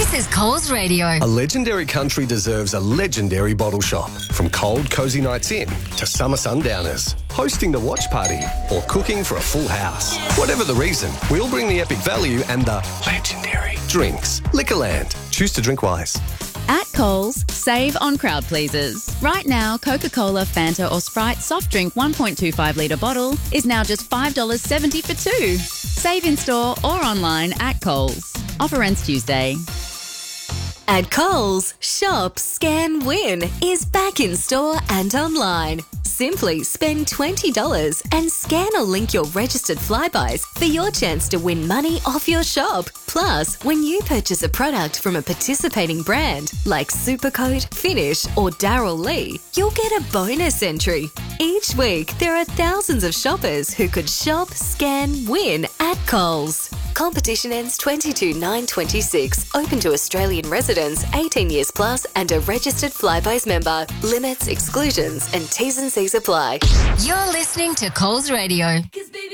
This is Coles Radio. A legendary country deserves a legendary bottle shop. From cold, cosy nights in to summer sundowners, hosting the watch party or cooking for a full house. Whatever the reason, we'll bring the epic value and the legendary drinks. Liquorland. Choose to drink wise. At Coles, save on crowd pleasers. Right now, Coca-Cola, Fanta or Sprite soft drink 1.25 litre bottle is now just $5.70 for two. Save in store or online at Coles. Offer ends Tuesday. At Coles, Shop, Scan, Win is back in store and online. Simply spend $20 and scan or link your registered Flybuys for your chance to win money off your shop. Plus, when you purchase a product from a participating brand like Supercoat, Finish or Darryl Lee, you'll get a bonus entry. Each week, there are thousands of shoppers who could shop, scan, win at Coles. Competition ends 22/9/26. Open to Australian residents 18 years plus and a registered Flybuys member. Limits, exclusions and T's and C's apply. You're listening to Coles Radio.